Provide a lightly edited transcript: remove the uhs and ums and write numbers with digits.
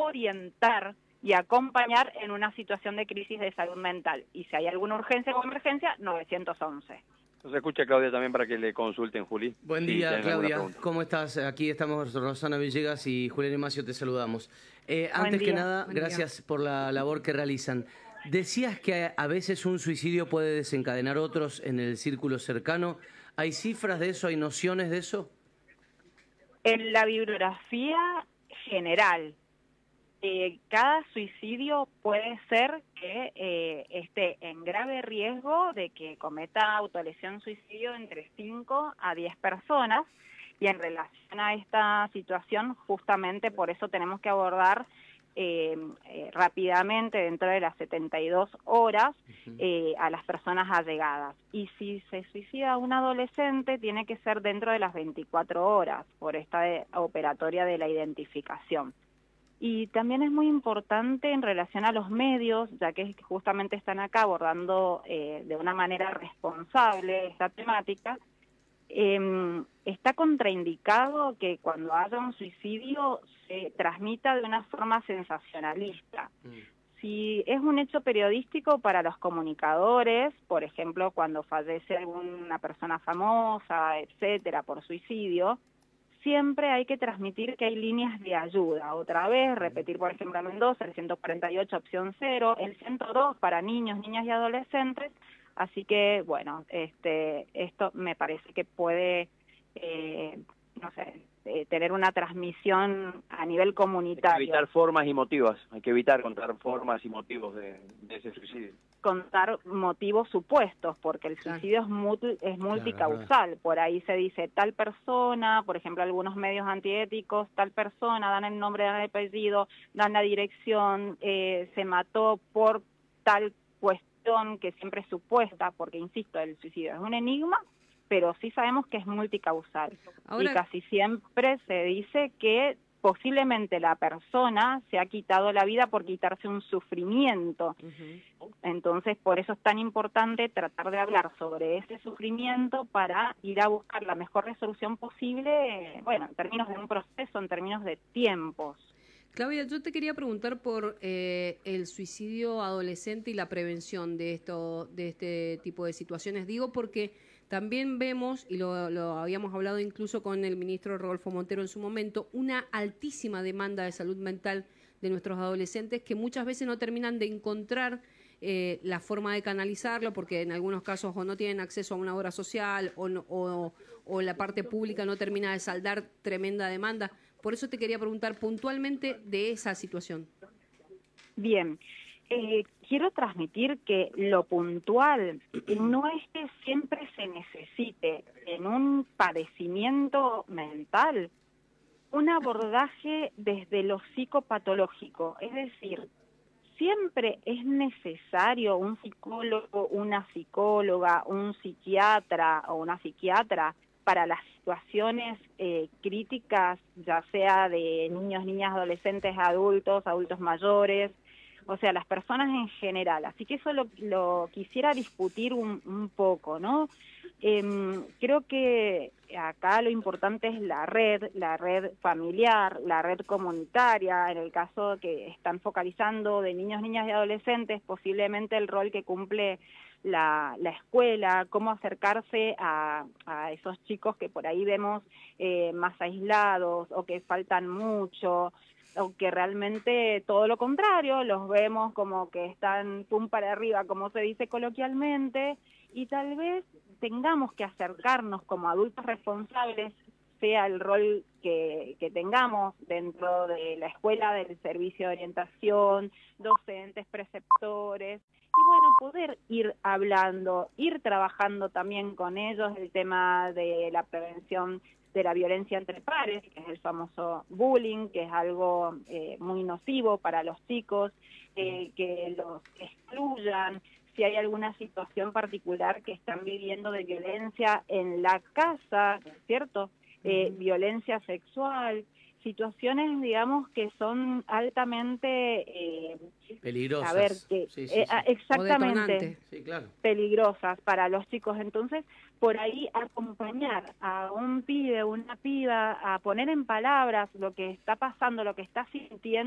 orientar y acompañar en una situación de crisis de salud mental. Y si hay alguna urgencia o emergencia, 911. Nos escucha Claudia también para que le consulten, Juli. Buen día, Claudia. ¿Cómo estás? Aquí estamos Rosana Villegas y Julián Emacio, te saludamos. Antes que nada, gracias por la labor que realizan. Decías que a veces un suicidio puede desencadenar otros en el círculo cercano. ¿Hay cifras de eso? ¿Hay nociones de eso? En la bibliografía general, cada suicidio puede ser que esté en grave riesgo de que cometa autolesión suicidio entre 5 a 10 personas, y en relación a esta situación, justamente por eso tenemos que abordar rápidamente, dentro de las 72 horas, a las personas allegadas. Y si se suicida un adolescente, tiene que ser dentro de las 24 horas, por esta operatoria de la identificación. Y también es muy importante en relación a los medios, ya que justamente están acá abordando de una manera responsable esta temática. Está contraindicado que cuando haya un suicidio se transmita de una forma sensacionalista. Si es un hecho periodístico para los comunicadores, por ejemplo, cuando fallece alguna persona famosa, etcétera, por suicidio, siempre hay que transmitir que hay líneas de ayuda. Otra vez, repetir, por ejemplo, Mendoza, el 148, opción 0, el 102 para niños, niñas y adolescentes. Así que, bueno, esto me parece que puede, tener una transmisión a nivel comunitario. Hay que evitar formas y motivos, hay que evitar contar formas y motivos de ese suicidio. Contar motivos supuestos, porque el suicidio es multicausal. Claro. Por ahí se dice tal persona, por ejemplo, algunos medios antiéticos, tal persona, dan el nombre, dan el apellido, dan la dirección, se mató por tal cuestión, que siempre es supuesta, porque insisto, el suicidio es un enigma, pero sí sabemos que es multicausal. Ahora, y casi siempre se dice que posiblemente la persona se ha quitado la vida por quitarse un sufrimiento. Entonces, por eso es tan importante tratar de hablar sobre ese sufrimiento para ir a buscar la mejor resolución posible, bueno, en términos de un proceso, en términos de tiempos. Claudia, yo te quería preguntar por el suicidio adolescente y la prevención de este tipo de situaciones. Digo porque también vemos, y lo habíamos hablado incluso con el ministro Rodolfo Montero en su momento, una altísima demanda de salud mental de nuestros adolescentes que muchas veces no terminan de encontrar la forma de canalizarlo, porque en algunos casos o no tienen acceso a una obra social o la parte pública no termina de saldar tremenda demanda. Por eso te quería preguntar puntualmente de esa situación. Bien, quiero transmitir que lo puntual no es que siempre se necesite en un padecimiento mental un abordaje desde lo psicopatológico, es decir, siempre es necesario un psicólogo, una psicóloga, un psiquiatra o una psiquiatra para las situaciones críticas, ya sea de niños, niñas, adolescentes, adultos mayores, o sea, las personas en general. Así que eso lo quisiera discutir un poco, ¿no? Creo que acá lo importante es la red familiar, la red comunitaria. En el caso que están focalizando de niños, niñas y adolescentes, posiblemente el rol que cumple la escuela, cómo acercarse a esos chicos que por ahí vemos más aislados o que faltan mucho, o que realmente todo lo contrario, los vemos como que están pum para arriba, como se dice coloquialmente, y tal vez tengamos que acercarnos como adultos responsables, sea el rol que tengamos dentro de la escuela, del servicio de orientación, docentes, preceptores, y bueno, poder ir hablando, ir trabajando también con ellos el tema de la prevención de la violencia entre pares, que es el famoso bullying, que es algo muy nocivo para los chicos, que los excluyan, si hay alguna situación particular que están viviendo de violencia en la casa, ¿cierto? Violencia sexual, situaciones, digamos, que son altamente peligrosas. A ver, exactamente, sí, claro, peligrosas para los chicos. Entonces, por ahí acompañar a un pibe o una piba a poner en palabras lo que está pasando, lo que está sintiendo,